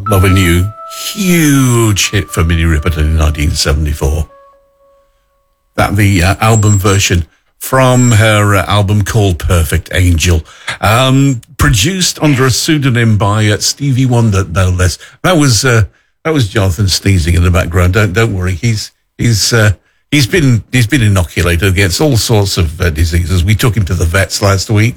Loving You. Huge hit for Minnie Riperton in 1974. That the album version from her album called Perfect Angel. Produced under a pseudonym by Stevie Wonder, no less. That was Jonathan sneezing in the background. Don't worry. He's been inoculated against all sorts of diseases. We took him to the vets last week.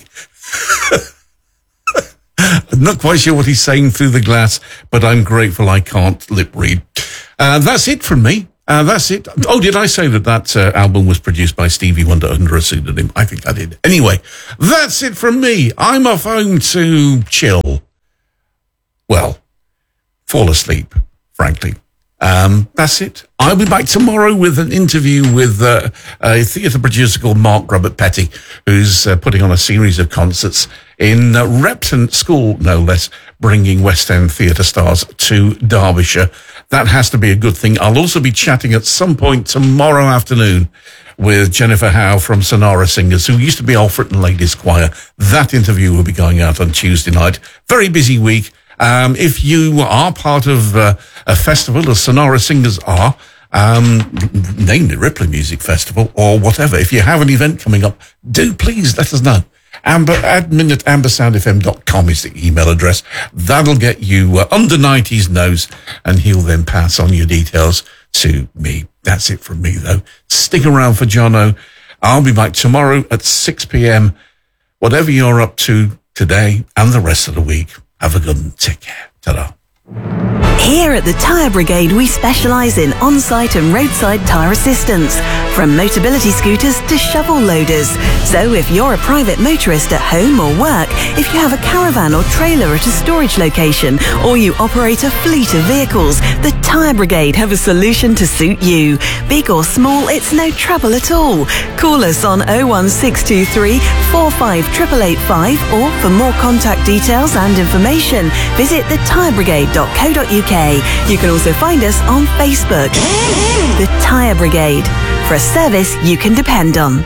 I'm not quite sure what he's saying through the glass, but I'm grateful I can't lip read. That's it from me. That's it. Oh, did I say that album was produced by Stevie Wonder under a pseudonym? I think I did. Anyway, that's it from me. I'm off home to chill. Well, fall asleep, frankly. That's it. I'll be back tomorrow with an interview with a theatre producer called Mark Robert Petty, who's putting on a series of concerts in Repton School, no less, bringing West End theatre stars to Derbyshire. That has to be a good thing. I'll also be chatting at some point tomorrow afternoon with Jennifer Howe from Sonora Singers, who used to be Alfreton Ladies Choir. That interview will be going out on Tuesday night. Very busy week. If you are part of a festival, as Sonora Singers are, namely Ripley Music Festival or whatever, if you have an event coming up, do please let us know. admin@ambersoundfm.com is the email address. That'll get you under 90's nose, and he'll then pass on your details to me. That's it from me, though. Stick around for Jono. I'll be back tomorrow at 6 p.m. Whatever you're up to today and the rest of the week, have a good one. Take care. Ta-da. Here at the Tyre Brigade, we specialise in on-site and roadside tyre assistance, from Motability scooters to shovel loaders. So if you're a private motorist at home or work, if you have a caravan or trailer at a storage location, or you operate a fleet of vehicles, the Tyre Brigade have a solution to suit you. Big or small, it's no trouble at all. Call us on 01623 458885, or for more contact details and information, visit thetyrebrigade.co.uk. You can also find us on Facebook. The Tyre Brigade, for a service you can depend on.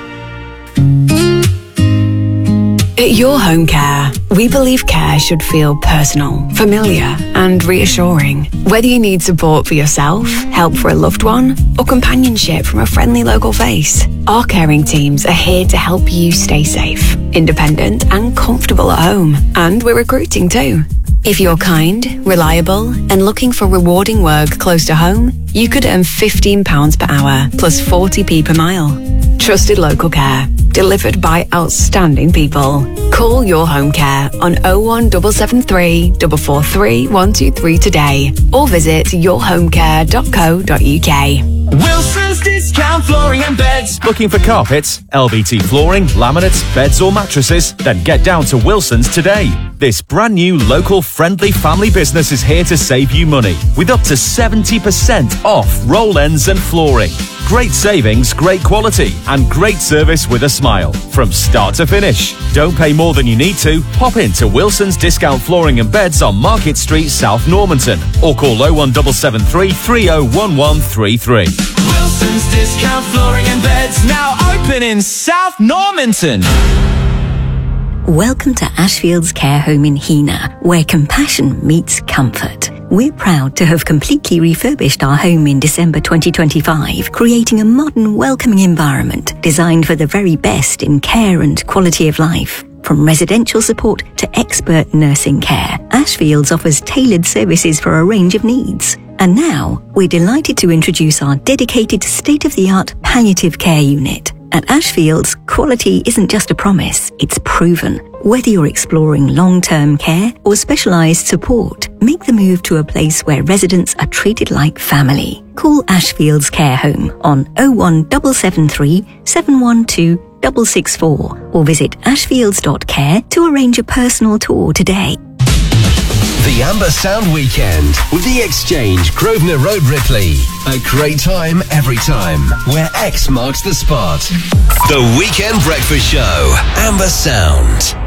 At Your Home Care, we believe care should feel personal, familiar and reassuring. Whether you need support for yourself, help for a loved one, or companionship from a friendly local face, our caring teams are here to help you stay safe, independent and comfortable at home. And we're recruiting too. If you're kind, reliable, and looking for rewarding work close to home, you could earn £15 per hour plus 40p per mile. Trusted local care, delivered by outstanding people. Call Your Home Care on 01773 443 123 today, or visit yourhomecare.co.uk. Wilson's Discount Flooring and Beds. Looking for carpets, LVT flooring, laminates, beds or mattresses? Then get down to Wilson's today. This brand new local friendly family business is here to save you money with up to 70% off roll ends and flooring. Great savings, great quality and great service with a smile from start to finish. Don't pay more than you need to. Pop into Wilson's Discount Flooring and Beds on Market Street, South Normanton, or call 01773 301133. Wilson's Discount Flooring and Beds, now open in South Normanton. Welcome to Ashfield's Care Home in Heanor, where compassion meets comfort. We're proud to have completely refurbished our home in December 2025, creating a modern, welcoming environment designed for the very best in care and quality of life. From residential support to expert nursing care, Ashfields offers tailored services for a range of needs. And now, we're delighted to introduce our dedicated state-of-the-art palliative care unit. At Ashfields, quality isn't just a promise, it's proven. Whether you're exploring long-term care or specialised support, make the move to a place where residents are treated like family. Call Ashfields Care Home on 01773 712 664 or visit ashfields.care to arrange a personal tour today. The Amber Sound Weekend with The Exchange, Grosvenor Road, Ripley. A great time every time, where X marks the spot. The Weekend Breakfast Show, Amber Sound.